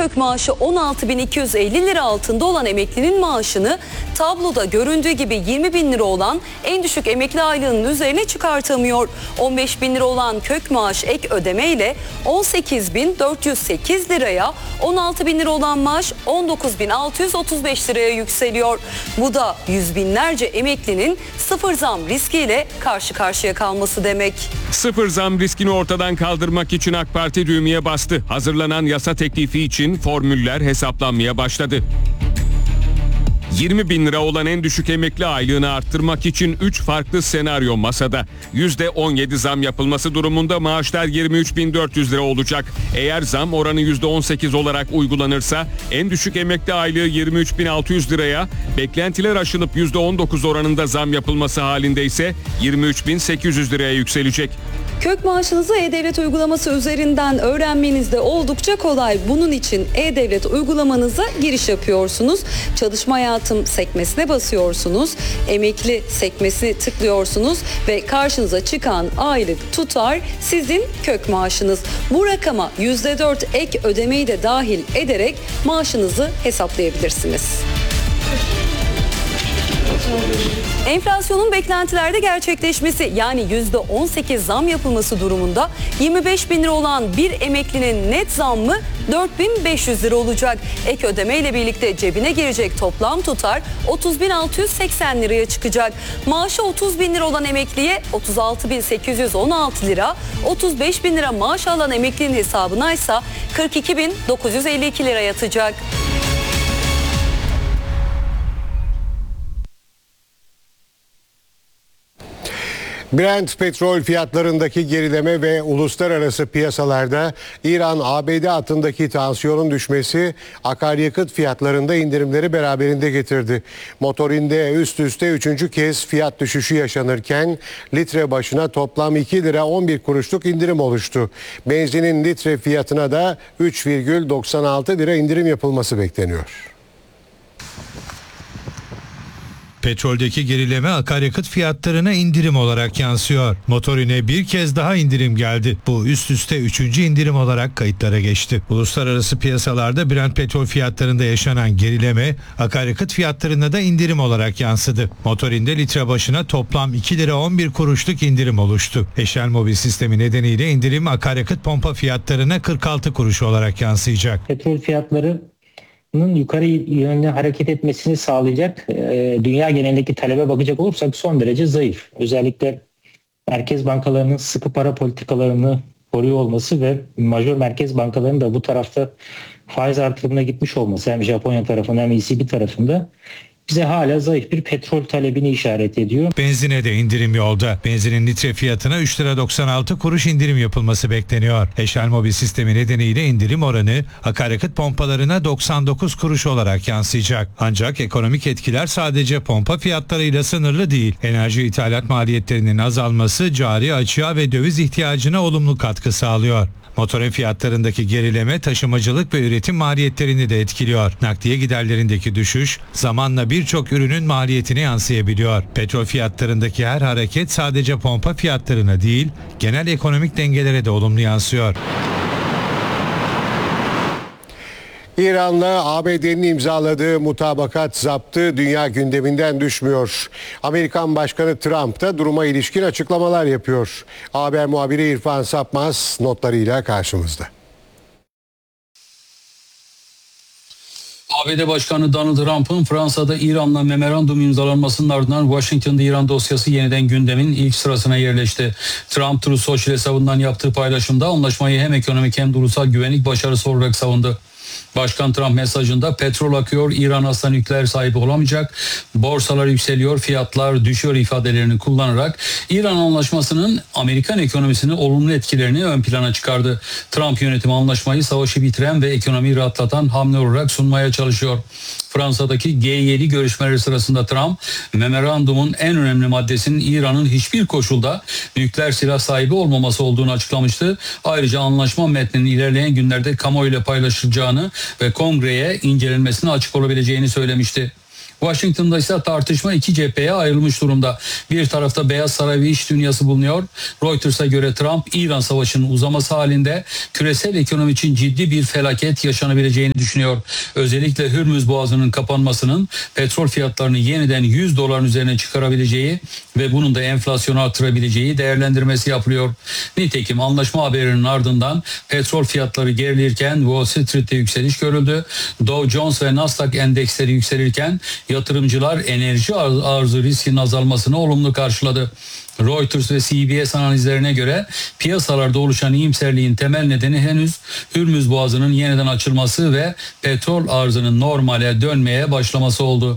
kök maaşı 16.250 lira altında olan emeklinin maaşını tabloda göründüğü gibi 20.000 lira olan en düşük emekli aylığının üzerine çıkartamıyor. 15.000 lira olan kök maaş ek ödeme ile 18.408 liraya, 16.000 lira olan maaş 19.635 liraya yükseliyor. Bu da yüz binlerce emeklinin sıfır zam riskiyle karşı karşıya kalması demek. Sıfır zam riskini ortadan kaldırmak için AK Parti düğmeye bastı. Hazırlanan yasa teklifi için formüller hesaplanmaya başladı. 20.000 lira olan en düşük emekli aylığını arttırmak için 3 farklı senaryo masada. %17 zam yapılması durumunda maaşlar 23.400 lira olacak. Eğer zam oranı %18 olarak uygulanırsa en düşük emekli aylığı 23.600 liraya, beklentiler aşılıp %19 oranında zam yapılması halinde ise 23.800 liraya yükselecek. Kök maaşınızı E-Devlet uygulaması üzerinden öğrenmeniz de oldukça kolay. Bunun için E-Devlet uygulamanıza giriş yapıyorsunuz. Çalışma hayatım sekmesine basıyorsunuz. Emekli sekmesini tıklıyorsunuz ve karşınıza çıkan aylık tutar sizin kök maaşınız. Bu rakama %4 ek ödemeyi de dahil ederek maaşınızı hesaplayabilirsiniz. Enflasyonun beklentilerde gerçekleşmesi, yani %18 zam yapılması durumunda 25.000 lira olan bir emeklinin net zammı 4.500 lira olacak. Ek ödeme ile birlikte cebine girecek toplam tutar 30.680 liraya çıkacak. Maaşı 30.000 lira olan emekliye 36.816 lira, 35.000 lira maaş alan emeklinin hesabına ise 42.952 lira yatacak. Brent petrol fiyatlarındaki gerileme ve uluslararası piyasalarda İran-ABD hattındaki tansiyonun düşmesi akaryakıt fiyatlarında indirimleri beraberinde getirdi. Motorinde üst üste 3. kez fiyat düşüşü yaşanırken litre başına toplam 2 lira 11 kuruşluk indirim oluştu. Benzinin litre fiyatına da 3,96 lira indirim yapılması bekleniyor. Petroldeki gerileme akaryakıt fiyatlarına indirim olarak yansıyor. Motorine bir kez daha indirim geldi. Bu üst üste 3. indirim olarak kayıtlara geçti. Uluslararası piyasalarda Brent petrol fiyatlarında yaşanan gerileme akaryakıt fiyatlarına da indirim olarak yansıdı. Motorinde litre başına toplam 2 lira 11 kuruşluk indirim oluştu. Eşel Mobil sistemi nedeniyle indirim akaryakıt pompa fiyatlarına 46 kuruş olarak yansıyacak. Petrol fiyatları yukarı yönlü hareket etmesini sağlayacak dünya genelindeki talebe bakacak olursak son derece zayıf. Özellikle merkez bankalarının sıkı para politikalarını koruyor olması ve majör merkez bankalarının da bu tarafta faiz artırımına gitmiş olması hem Japonya tarafında hem ECB tarafında bize hala zayıf bir petrol talebini işaret ediyor. Benzine de indirim yolda. Benzinin litre fiyatına 3 lira 96 kuruş indirim yapılması bekleniyor. Eşel Mobil sistemi nedeniyle indirim oranı akaryakıt pompalarına 99 kuruş olarak yansıyacak. Ancak ekonomik etkiler sadece pompa fiyatlarıyla sınırlı değil. Enerji ithalat maliyetlerinin azalması cari açığa ve döviz ihtiyacına olumlu katkı sağlıyor. Motorin fiyatlarındaki gerileme taşımacılık ve üretim maliyetlerini de etkiliyor. Nakliye giderlerindeki düşüş zamanla birçok ürünün maliyetine yansıyabiliyor. Petrol fiyatlarındaki her hareket sadece pompa fiyatlarına değil, genel ekonomik dengelere de olumlu yansıyor. İran'la ABD'nin imzaladığı mutabakat zaptı dünya gündeminden düşmüyor. Amerikan Başkanı Trump da duruma ilişkin açıklamalar yapıyor. Haber muhabiri İrfan Sapmaz notlarıyla karşımızda. ABD Başkanı Donald Trump'ın Fransa'da İran'la memorandum imzalanmasının ardından Washington'da İran dosyası yeniden gündemin ilk sırasına yerleşti. Trump, Truth Social hesabından yaptığı paylaşımda anlaşmayı hem ekonomik hem de ulusal güvenlik başarısı olarak savundu. Başkan Trump mesajında petrol akıyor, İran asla nükleer sahibi olamayacak, borsalar yükseliyor, fiyatlar düşüyor ifadelerini kullanarak İran anlaşmasının Amerikan ekonomisinin olumlu etkilerini ön plana çıkardı. Trump yönetimi anlaşmayı savaşı bitiren ve ekonomiyi rahatlatan hamle olarak sunmaya çalışıyor. Fransa'daki G7 görüşmeleri sırasında Trump, memorandumun en önemli maddesinin İran'ın hiçbir koşulda nükleer silah sahibi olmaması olduğunu açıklamıştı. Ayrıca anlaşma metninin ilerleyen günlerde kamuoyuyla paylaşılacağını ve kongreye incelenmesine açık olabileceğini söylemişti. Washington'da ise tartışma iki cepheye ayrılmış durumda. Bir tarafta Beyaz Saray ve iş dünyası bulunuyor. Reuters'a göre Trump, İran savaşının uzaması halinde küresel ekonomi için ciddi bir felaket yaşanabileceğini düşünüyor. Özellikle Hürmüz Boğazı'nın kapanmasının petrol fiyatlarını yeniden $100 üzerine çıkarabileceği ve bunun da enflasyonu artırabileceği değerlendirmesi yapılıyor. Nitekim anlaşma haberinin ardından petrol fiyatları gerilirken Wall Street'te yükseliş görüldü. Dow Jones ve Nasdaq endeksleri yükselirken yatırımcılar enerji arzı riskinin azalmasını olumlu karşıladı. Reuters ve CBS analizlerine göre piyasalarda oluşan iyimserliğin temel nedeni henüz Hürmüz Boğazı'nın yeniden açılması ve petrol arzının normale dönmeye başlaması oldu.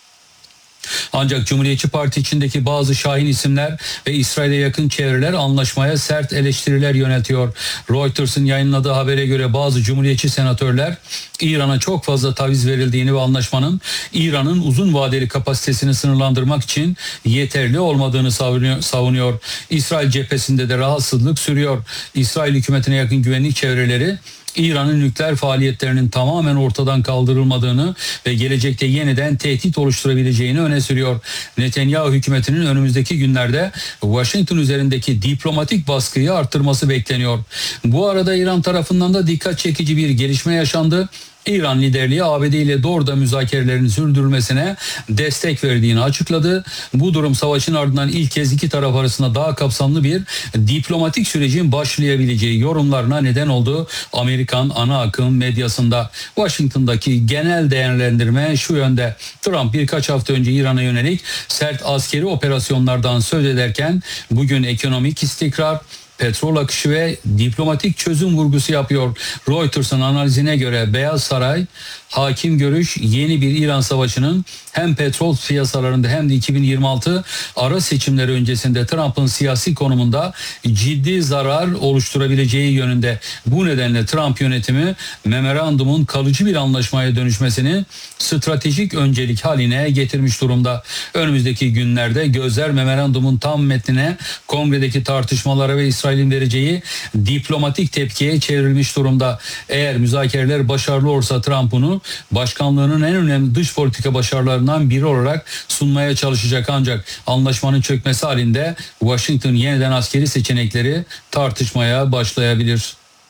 Ancak Cumhuriyetçi Parti içindeki bazı şahin isimler ve İsrail'e yakın çevreler anlaşmaya sert eleştiriler yöneltiyor. Reuters'ın yayınladığı habere göre bazı Cumhuriyetçi senatörler İran'a çok fazla taviz verildiğini ve anlaşmanın İran'ın uzun vadeli kapasitesini sınırlandırmak için yeterli olmadığını savunuyor. İsrail cephesinde de rahatsızlık sürüyor. İsrail hükümetine yakın güvenlik çevreleri İran'ın nükleer faaliyetlerinin tamamen ortadan kaldırılmadığını ve gelecekte yeniden tehdit oluşturabileceğini öne sürüyor. Netanyahu hükümetinin önümüzdeki günlerde Washington üzerindeki diplomatik baskıyı arttırması bekleniyor. Bu arada İran tarafından da dikkat çekici bir gelişme yaşandı. İran liderliği ABD ile doğrudan müzakerelerin sürdürülmesine destek verdiğini açıkladı. Bu durum savaşın ardından ilk kez iki taraf arasında daha kapsamlı bir diplomatik sürecin başlayabileceği yorumlarına neden oldu. Amerikan ana akım medyasında Washington'daki genel değerlendirme şu yönde. Trump birkaç hafta önce İran'a yönelik sert askeri operasyonlardan söz ederken bugün ekonomik istikrar, petrol akışı ve diplomatik çözüm vurgusu yapıyor. Reuters'ın analizine göre Beyaz Saray hakim görüş yeni bir İran savaşının hem petrol piyasalarında hem de 2026 ara seçimleri öncesinde Trump'ın siyasi konumunda ciddi zarar oluşturabileceği yönünde. Bu nedenle Trump yönetimi memorandumun kalıcı bir anlaşmaya dönüşmesini stratejik öncelik haline getirmiş durumda. Önümüzdeki günlerde gözler memorandumun tam metnine, kongredeki tartışmalara ve İsrail'in vereceği diplomatik tepkiye çevrilmiş durumda. Eğer müzakereler başarılı olursa Trump bunu başkanlığının en önemli dış politika başarılarından biri olarak sunmaya çalışacak, ancak anlaşmanın çökmesi halinde Washington yeniden askeri seçenekleri tartışmaya başlayabilir.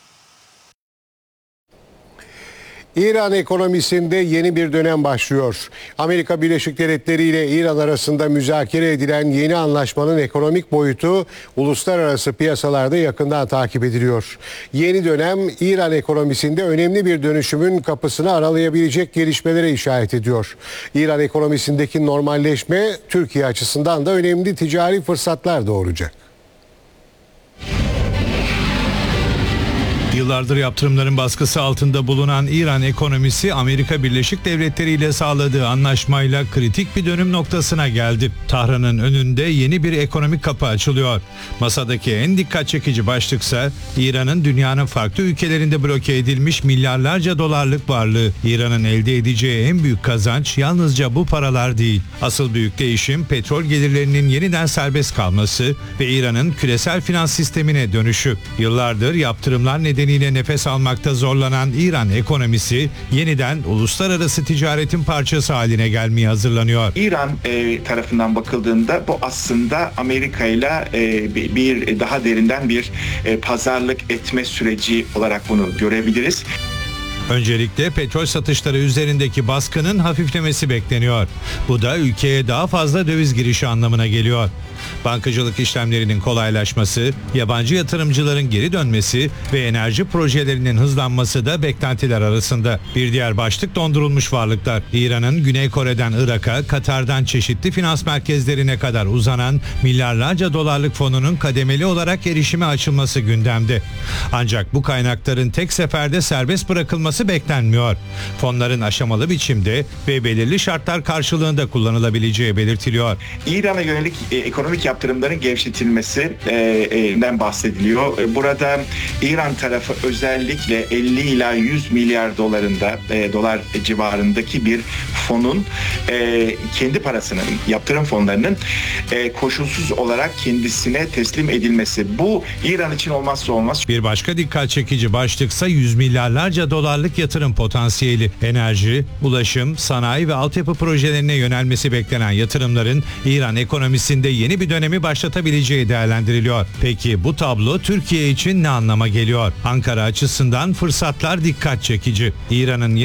İran ekonomisinde yeni bir dönem başlıyor. Amerika Birleşik Devletleri ile İran arasında müzakere edilen yeni anlaşmanın ekonomik boyutu uluslararası piyasalarda yakından takip ediliyor. Yeni dönem İran ekonomisinde önemli bir dönüşümün kapısını aralayabilecek gelişmelere işaret ediyor. İran ekonomisindeki normalleşme Türkiye açısından da önemli ticari fırsatlar doğuracak. Yıllardır yaptırımların baskısı altında bulunan İran ekonomisi Amerika Birleşik Devletleri ile sağladığı anlaşmayla kritik bir dönüm noktasına geldi. Tahran'ın önünde yeni bir ekonomik kapı açılıyor. Masadaki en dikkat çekici başlıksa İran'ın dünyanın farklı ülkelerinde bloke edilmiş milyarlarca dolarlık varlığı. İran'ın elde edeceği en büyük kazanç yalnızca bu paralar değil. Asıl büyük değişim petrol gelirlerinin yeniden serbest kalması ve İran'ın küresel finans sistemine dönüşü. Yıllardır yaptırımlar nedeniyle nefes almakta zorlanan İran ekonomisi yeniden uluslararası ticaretin parçası haline gelmeye hazırlanıyor. İran tarafından bakıldığında bu aslında Amerika ile bir daha derinden bir pazarlık etme süreci olarak bunu görebiliriz. Öncelikle petrol satışları üzerindeki baskının hafiflemesi bekleniyor. Bu da ülkeye daha fazla döviz girişi anlamına geliyor. Bankacılık işlemlerinin kolaylaşması, yabancı yatırımcıların geri dönmesi ve enerji projelerinin hızlanması da beklentiler arasında. Bir diğer başlık dondurulmuş varlıklar. İran'ın Güney Kore'den Irak'a, Katar'dan çeşitli finans merkezlerine kadar uzanan milyarlarca dolarlık fonunun kademeli olarak erişime açılması gündemde. Ancak bu kaynakların tek seferde serbest bırakılması beklenmiyor. Fonların aşamalı biçimde ve belirli şartlar karşılığında kullanılabileceği belirtiliyor. İran'a yönelik ekonomik ekonomik yaptırımların gevşetilmesinden bahsediliyor. Burada İran tarafı özellikle 50 ila 100 milyar dolar civarındaki bir fonun kendi parasının, yaptırım fonlarının koşulsuz olarak kendisine teslim edilmesi. Bu İran için olmazsa olmaz. Bir başka dikkat çekici başlıksa 100 milyarlarca dolarlık yatırım potansiyeli. Enerji, ulaşım, sanayi ve altyapı projelerine yönelmesi beklenen yatırımların İran ekonomisinde yeni bir dönemi başlatabileceği değerlendiriliyor. Peki bu tablo Türkiye için ne anlama geliyor? Ankara açısından fırsatlar dikkat çekici. İran'ın